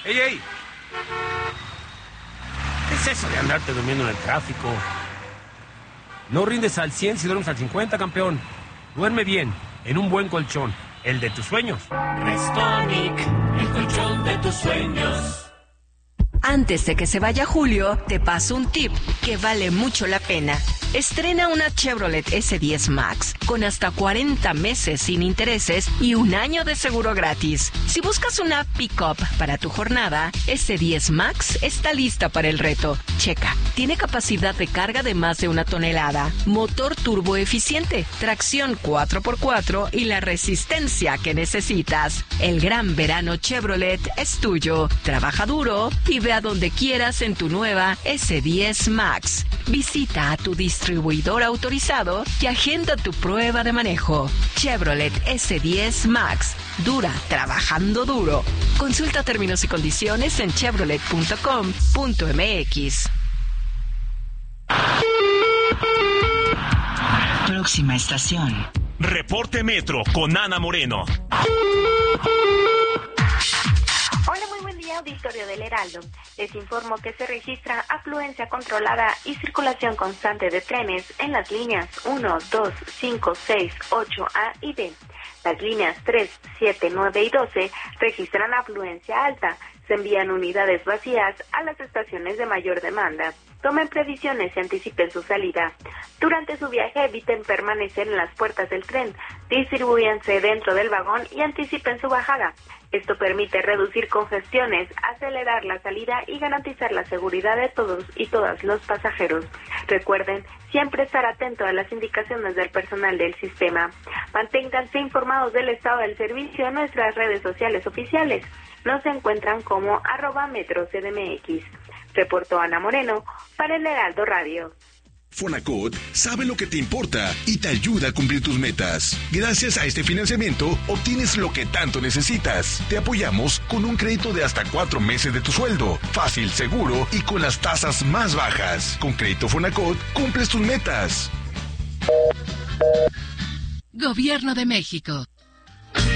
¡Ey, ey! ¿Qué es eso de andarte durmiendo en el tráfico? No rindes al 100 si duermes al 50, campeón. Duerme bien, en un buen colchón, el de tus sueños. Restonic, el colchón de tus sueños. Antes de que se vaya Julio, te paso un tip que vale mucho la pena. Estrena una Chevrolet S10 Max con hasta 40 meses sin intereses y un año de seguro gratis. Si buscas una pick-up para tu jornada, S10 Max está lista para el reto. Checa, tiene capacidad de carga de más de 1 tonelada, motor turbo eficiente, tracción 4x4 y la resistencia que necesitas. El gran verano Chevrolet es tuyo. Trabaja duro y ve a donde quieras en tu nueva S10 Max. Visita a tu distribuidor autorizado y agenda tu prueba de manejo. Chevrolet S10 Max. Dura trabajando duro. Consulta términos y condiciones en chevrolet.com.mx. Próxima estación. Reporte Metro con Ana Moreno. Hola, muy buen día, auditorio del Heraldo. Les informo que se registra afluencia controlada y circulación constante de trenes en las líneas 1, 2, 5, 6, 8A y B. Las líneas 3, 7, 9 y 12 registran afluencia alta. Se envían unidades vacías a las estaciones de mayor demanda. Tomen previsiones y anticipen su salida. Durante su viaje eviten permanecer en las puertas del tren. Distribúyanse dentro del vagón y anticipen su bajada. Esto permite reducir congestiones, acelerar la salida y garantizar la seguridad de todos y todas los pasajeros. Recuerden siempre estar atento a las indicaciones del personal del sistema. Manténganse informados del estado del servicio en nuestras redes sociales oficiales. Nos encuentran como @MetroCDMX. Reportó Ana Moreno para el Heraldo Radio. Fonacot sabe lo que te importa y te ayuda a cumplir tus metas. Gracias a este financiamiento, obtienes lo que tanto necesitas. Te apoyamos con un crédito de hasta 4 meses de tu sueldo. Fácil, seguro y con las tasas más bajas. Con Crédito Fonacot, cumples tus metas. Gobierno de México.